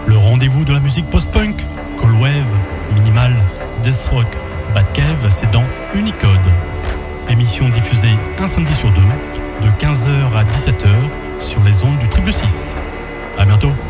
Le rendez-vous de la musique post-punk, cold wave, minimal, death rock, Batcave, c'est dans Unicode. Émission diffusée un samedi sur deux, de 15h à 17h, sur les ondes du 666. À bientôt.